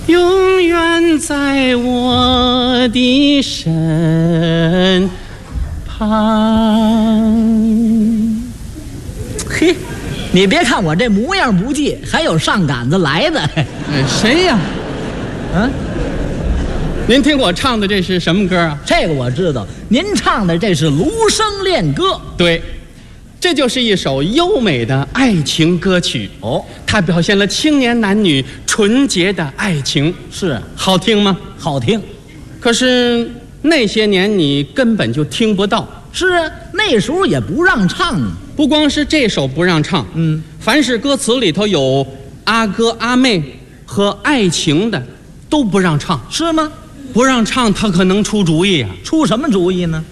永远在我的身旁。 嘿，你别看我这模样不济，还有上杆子来的。 谁呀？ 嗯， 您听我唱的这是什么歌啊？ 这个我知道，您唱的这是《芦笙恋歌》。 对，这就是一首优美的爱情歌曲哦， 它表现了青年男女纯洁的爱情。 是， 好听吗？ 好听。 可是那些年你根本就听不到。 是啊，那时候也不让唱啊。 不光是这首不让唱，凡是歌词里头有阿哥阿妹和爱情的，都不让唱。 是吗？ 不让唱，他可能出主意啊。 出什么主意呢？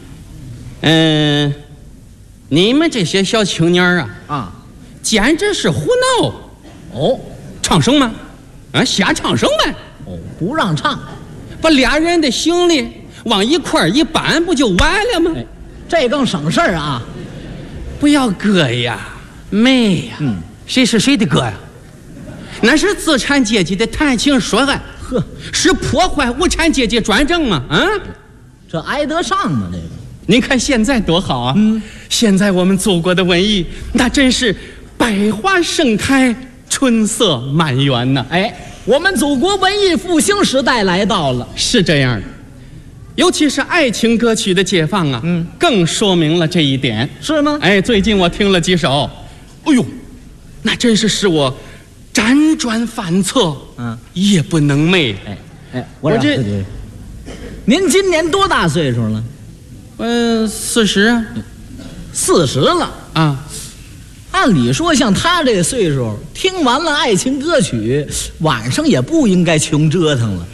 你们这些小青年啊，简直是胡闹！ 哦， 唱什么？瞎唱什么？ 哦，不让唱， 把俩人的行李往一块儿一搬，不就完了吗？ 哎，这更省事儿啊！ 不要哥呀，妹呀，谁是谁的哥呀？那是资产阶级的谈情说爱， 呵， 是破坏无产阶级专政吗？ 这挨得上吗？这个， 您看现在多好啊！现在我们祖国的文艺，那真是百花盛开，春色满园呐！ 哎，我们祖国文艺复兴时代来到了， 是这样的。尤其是爱情歌曲的解放啊，更说明了这一点， 是吗？ 哎，最近我听了几首，哎呦，那真是使我辗转反侧，夜不能寐。 哎，我这，您今年多大岁数了 ？40啊 ，40了啊。 按理说，像他这岁数，听完了爱情歌曲，晚上也不应该穷折腾了。